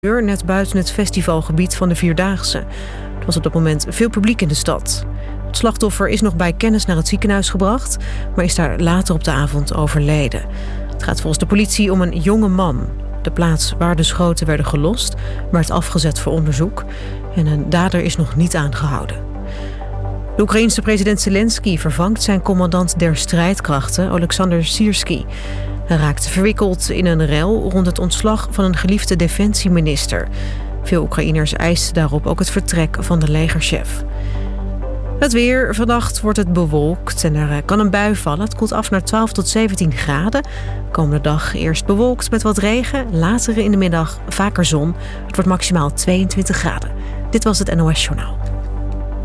net buiten het festivalgebied van de Vierdaagse. Er was op dat moment veel publiek in de stad. Het slachtoffer is nog bij kennis naar het ziekenhuis gebracht, maar is daar later op de avond overleden. Het gaat volgens de politie om een jonge man. De plaats waar de schoten werden gelost werd afgezet voor onderzoek en een dader is nog niet aangehouden. De Oekraïense president Zelensky vervangt zijn commandant der strijdkrachten, Oleksandr Syrskyi. Hij raakte verwikkeld in een rel rond het ontslag van een geliefde defensieminister. Veel Oekraïners eisten daarop ook het vertrek van de legerchef. Het weer. Vannacht wordt het bewolkt en er kan een bui vallen. Het koelt af naar 12 tot 17 graden. Komende dag eerst bewolkt met wat regen. Later in de middag vaker zon. Het wordt maximaal 22 graden. Dit was het NOS Journaal.